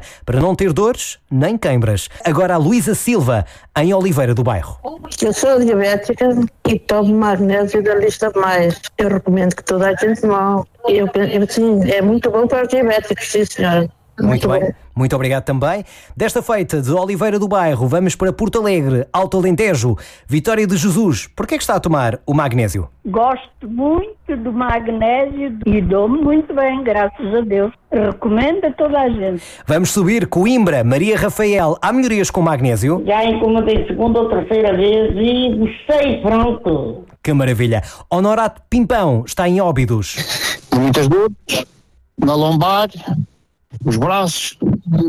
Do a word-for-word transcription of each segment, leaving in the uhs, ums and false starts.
para não ter dores nem queimbras. Agora a Luísa Silva, em Oliveira do Bairro. Eu sou diabética e tomo magnésio da Lista Mais. Eu recomendo que toda a gente tome. Eu, eu, sim, é muito bom para os diabéticos, sim, senhora. Muito, muito bem, muito obrigado também. Desta feita de Oliveira do Bairro, vamos para Porto Alegre, Alto Alentejo, Vitória de Jesus. Por que é que está a tomar o magnésio? Gosto muito do magnésio e dou-me muito bem, graças a Deus. Recomendo a toda a gente. Vamos subir Coimbra, Maria Rafael. Há melhorias com magnésio? Já encomendei segunda ou terceira vez e gostei, pronto. Que maravilha. Honorato Pimpão está em Óbidos. Muitas dores na lombar, os braços,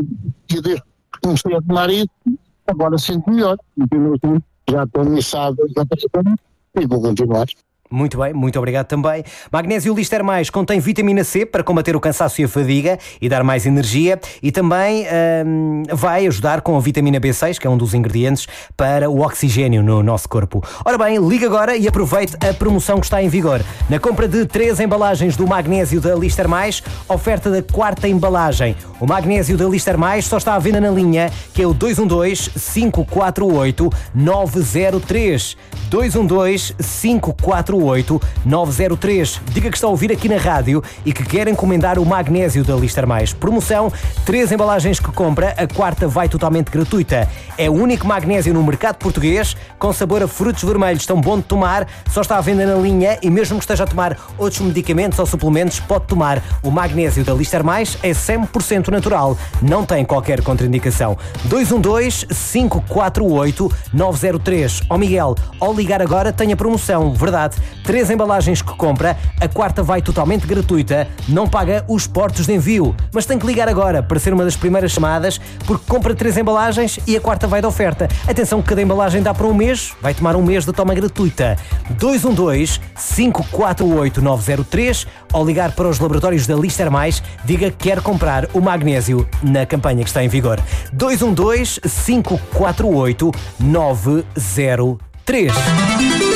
e desde que comecei a tomar isso, agora sinto melhor. Já estou missado, já estou e vou continuar. Muito bem, muito obrigado também. Magnésio Lister Mais contém vitamina C para combater o cansaço e a fadiga e dar mais energia, e também hum, vai ajudar com a vitamina B seis, que é um dos ingredientes para o oxigênio no nosso corpo. Ora bem, liga agora e aproveite a promoção que está em vigor. Na compra de três embalagens do magnésio da Lister Mais, oferta da quarta embalagem. O magnésio da Lister Mais só está à venda na linha, que é o dois um dois, cinco quatro oito, nove zero três. dois um dois, cinco quatro oito, nove zero três. Diga que está a ouvir aqui na rádio e que quer encomendar o magnésio da Lister Mais. Promoção, três embalagens que compra, a quarta vai totalmente gratuita. É o único magnésio no mercado português com sabor a frutos vermelhos, tão bom de tomar, só está à venda na linha, e mesmo que esteja a tomar outros medicamentos ou suplementos, pode tomar. O magnésio da Lister Mais é cem por cento natural, não tem qualquer contraindicação. dois um dois, cinco quatro oito, nove zero três. Ó Miguel, ao ligar agora tem a promoção, verdade? Três embalagens que compra, a quarta vai totalmente gratuita, não paga os portos de envio. Mas tem que ligar agora para ser uma das primeiras chamadas, porque compra três embalagens e a quarta vai de oferta. Atenção que cada embalagem dá para um mês, vai tomar um mês de toma gratuita. dois um dois, cinco quatro oito, nove zero três, ou ligar para os laboratórios da Lister Mais, diga que quer comprar o magnésio na campanha que está em vigor. dois um dois, cinco quatro oito, nove zero três.